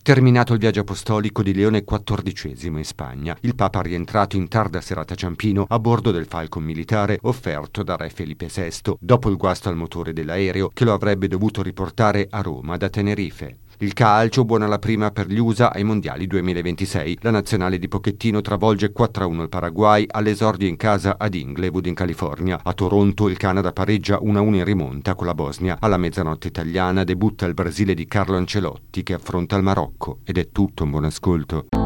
Terminato il viaggio apostolico di Leone XIV in Spagna, il Papa rientrato in tarda serata a Ciampino a bordo del Falcon militare offerto da re Felipe VI, dopo il guasto al motore dell'aereo che lo avrebbe dovuto riportare a Roma da Tenerife. Il calcio, buona la prima per gli USA ai mondiali 2026. La nazionale di Pochettino travolge 4-1 il Paraguay all'esordio in casa ad Inglewood in California. A Toronto il Canada pareggia 1-1 in rimonta con la Bosnia. Alla mezzanotte italiana debutta il Brasile di Carlo Ancelotti che affronta il Marocco. Ed è tutto, un buon ascolto.